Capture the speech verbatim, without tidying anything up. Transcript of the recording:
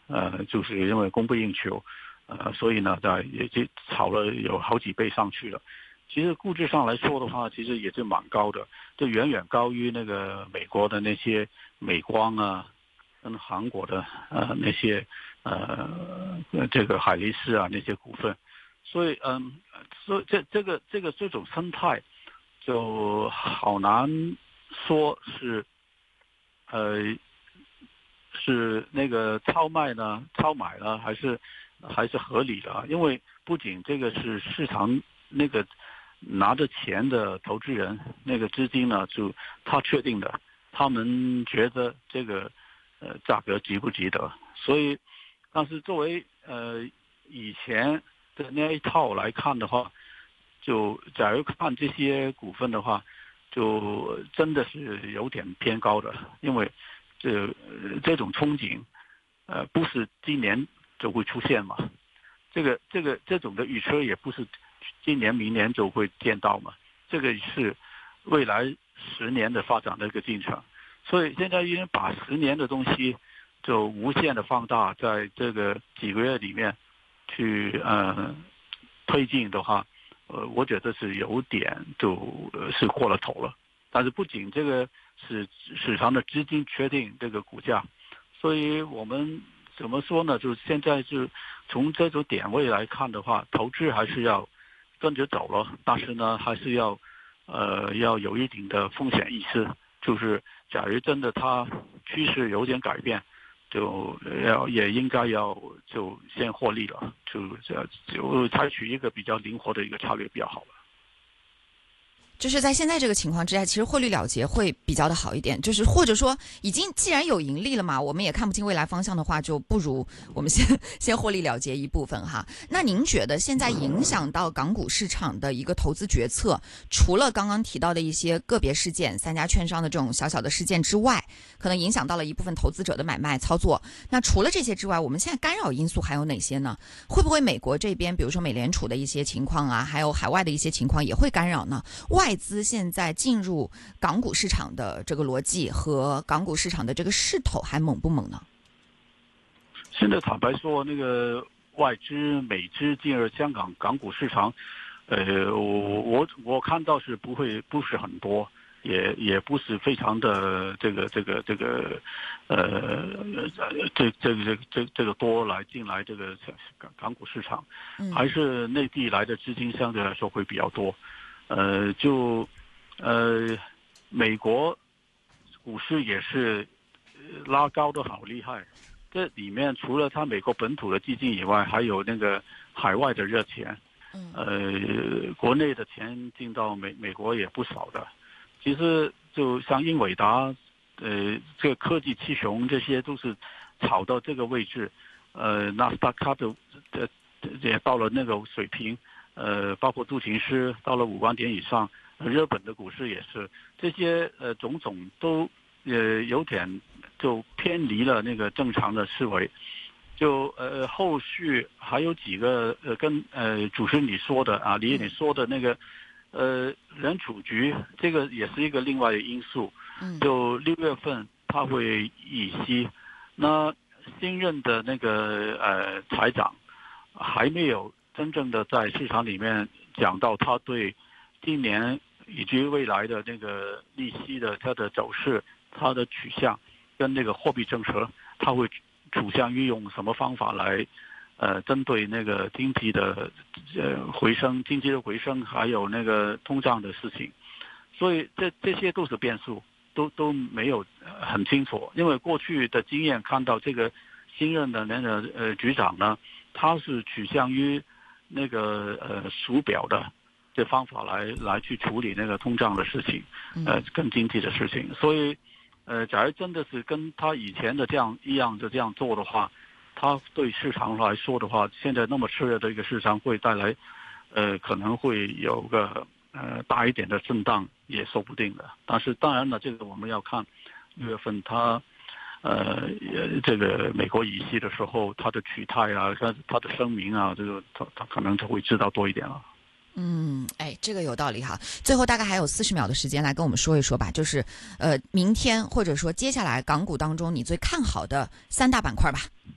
呃，就是因为供不应求，呃，所以呢，在也就炒了有好几倍上去了。其实估值上来说的话，其实也是蛮高的，就远远高于那个美国的那些美光啊，跟韩国的呃那些呃这个海力士啊那些股份。所以嗯，所以这这个这个这种生态就好难说是呃是那个超卖呢超买呢还是还是合理的，因为不仅这个是市场那个拿着钱的投资人那个资金呢，就他确定的，他们觉得这个呃价格值不值得，所以但是作为呃以前的那一套来看的话，就假如看这些股份的话，就真的是有点偏高的，因为这这种憧憬，呃，不是今年就会出现嘛，这个这个这种的预测也不是今年明年就会见到嘛，这个是未来十年的发展的一个进程，所以现在因为把十年的东西就无限的放大，在这个几个月里面去呃推进的话，呃，我觉得是有点就是过了头了。但是不仅这个是市场的资金确定这个股价，所以我们怎么说呢？就是现在是从这种点位来看的话，投资还是要跟着走了，但是呢，还是要呃要有一定的风险意识，就是假如真的它趋势有点改变，就要也应该要就先获利了，就就采取一个比较灵活的一个策略比较好了。 就是在现在这个情况之下，其实获利了结会比较的好一点，就是或者说已经既然有盈利了嘛，我们也看不清未来方向的话，就不如我们先先获利了结一部分哈。那您觉得现在影响到港股市场的一个投资决策，除了刚刚提到的一些个别事件，三家券商的这种小小的事件之外，可能影响到了一部分投资者的买卖操作，那除了这些之外，我们现在干扰因素还有哪些呢？会不会美国这边比如说美联储的一些情况啊，还有海外的一些情况也会干扰呢？外资现在进入港股市场的这个逻辑和港股市场的这个势头还猛不猛呢？ 现在坦白说，那个外资美资进入香港港股市场，呃，我我我看到是不会不是很多，也也不是非常的这个这个这个呃这这个这这这个多来进来这个港港股市场，还是内地来的资金相对来说会比较多。呃，就呃，美国股市也是拉高的好厉害。这里面除了它美国本土的基金以外，还有那个海外的热钱。呃，国内的钱进到美美国也不少的。其实就像英伟达，呃，这个科技七雄这些都是炒到这个位置。呃，纳斯达克的呃也到了那个水平。呃，包括道琼斯到了五万点以上，日本的股市也是，这些呃种种都呃有点就偏离了那个正常的思维，就呃后续还有几个呃跟呃主持人你说的啊，李你说的那个呃联储局，这个也是一个另外的因素，就六月份他会议息，那新任的那个呃财长还没有真正的在市场里面讲到他对今年以及未来的那个利息的它的走势、它的取向跟那个货币政策，他会处向于用什么方法来呃针对那个经济的呃回升、经济的回升，还有那个通胀的事情，所以这这些都是变数，都都没有很清楚。因为过去的经验看到这个新任的那个呃局长呢，他是取向于那个呃数表的这方法来来去处理那个通胀的事情，呃跟经济的事情，所以呃假如真的是跟他以前的这样一样的这样做的话，他对市场来说的话，现在那么炽热的一个市场会带来呃可能会有个呃大一点的震荡也说不定的。但是当然了，这个我们要看六月份他呃，这个美国议息的时候，他的取态啊，他他的声明啊，这个他他可能就会知道多一点了。 嗯，哎，这个有道理哈。最后大概还有四十秒的时间来跟我们说一说吧，就是呃，明天或者说接下来港股当中你最看好的三大板块吧。